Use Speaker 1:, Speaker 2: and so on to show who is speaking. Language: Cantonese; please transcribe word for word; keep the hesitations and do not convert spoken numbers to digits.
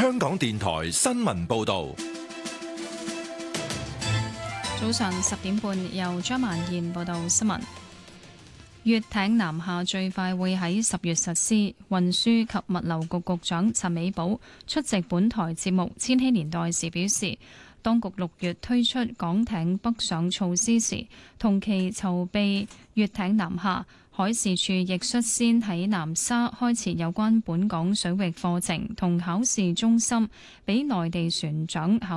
Speaker 1: 香港電台新聞報道。
Speaker 2: 早上十點半，由張曼燕報道新聞。粵艇南下最快會喺十月實施。運輸及物流局局長陳美寶出席本台節目《千禧年代》時表示，當局六月推出港艇北上措施時，同期籌備粵艇南下。海事處亦率先喺南沙開設有關本港水域課程同考試中心，俾內地船長考